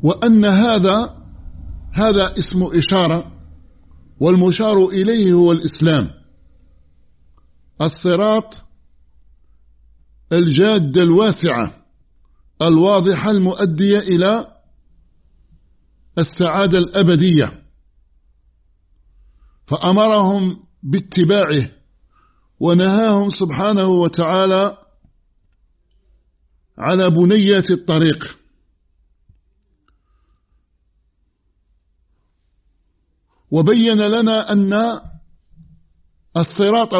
وأن هذا اسم إشارة، والمشار إليه هو الإسلام. الصراط الجادة الواسعة الواضحة المؤدية إلى السعادة الأبدية، فأمرهم باتباعه ونهاهم سبحانه وتعالى على بنيات الطريق. وبين لنا أن الصراط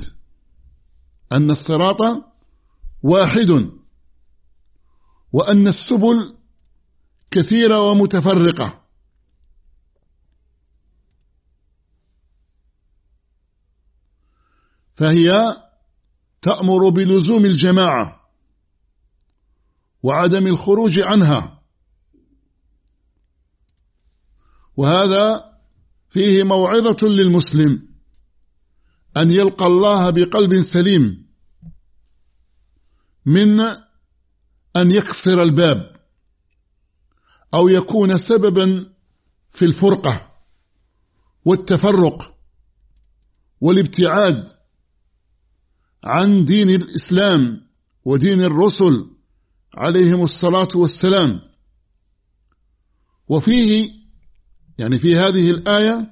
واحد، وأن السبل كثيرة ومتفرقة. فهي تأمر بلزوم الجماعة وعدم الخروج عنها، وهذا فيه موعظة للمسلم أن يلقى الله بقلب سليم من أن يكسر الباب أو يكون سببا في الفرقة والتفرق والابتعاد عن دين الإسلام ودين الرسل عليهم الصلاة والسلام. وفيه يعني في هذه الآية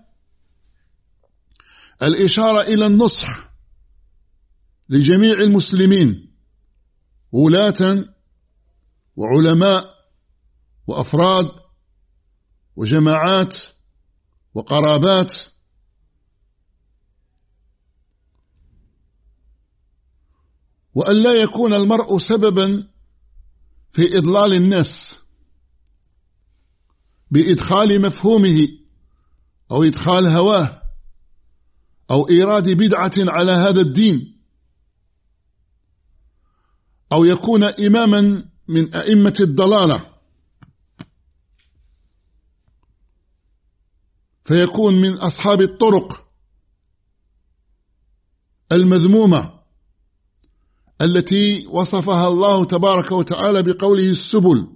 الإشارة إلى النصح لجميع المسلمين، ولاة وعلماء وأفراد وجماعات وقرابات، وأن لا يكون المرء سببا في إضلال الناس بإدخال مفهومه أو إدخال هواه أو إيراد بدعة على هذا الدين، أو يكون إماما من أئمة الضلالة فيكون من أصحاب الطرق المذمومة التي وصفها الله تبارك وتعالى بقوله السبل.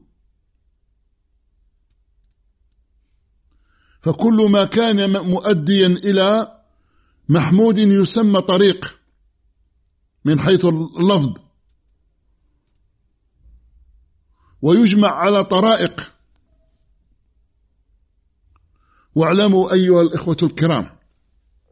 فكل ما كان مؤديا إلى محمود يسمى طريق من حيث اللفظ، ويجمع على طرائق. واعلموا أيها الإخوة الكرام